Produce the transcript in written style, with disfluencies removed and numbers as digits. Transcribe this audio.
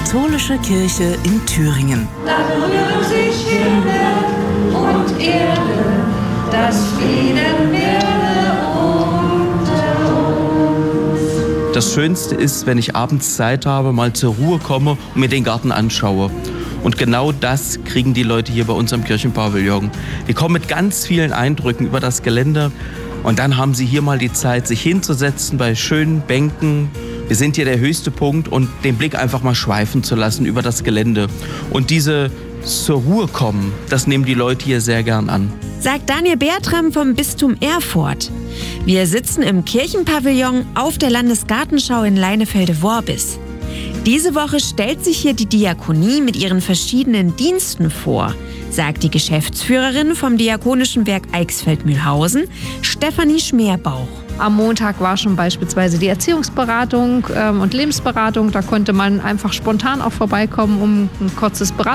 katholische Kirche in Thüringen. Da berühren sich Himmel und Erde, das Frieden werde unter uns. Das Schönste ist, wenn ich abends Zeit habe, mal zur Ruhe komme und mir den Garten anschaue. Und genau das kriegen die Leute hier bei uns am Kirchenpavillon. Die kommen mit ganz vielen Eindrücken über das Gelände. Und dann haben sie hier mal die Zeit, sich hinzusetzen bei schönen Bänken. Wir sind hier der höchste Punkt und den Blick einfach mal schweifen zu lassen über das Gelände. Und diese zur Ruhe kommen, das nehmen die Leute hier sehr gern an. Sagt Daniel Bertram vom Bistum Erfurt. Wir sitzen im Kirchenpavillon auf der Landesgartenschau in Leinefelde-Worbis. Diese Woche stellt sich hier die Diakonie mit ihren verschiedenen Diensten vor, sagt die Geschäftsführerin vom Diakonischen Werk Eichsfeld-Mühlhausen, Stefanie Schmerbauch. Am Montag war schon beispielsweise die Erziehungsberatung und Lebensberatung. Da konnte man einfach spontan auch vorbeikommen, um ein kurzes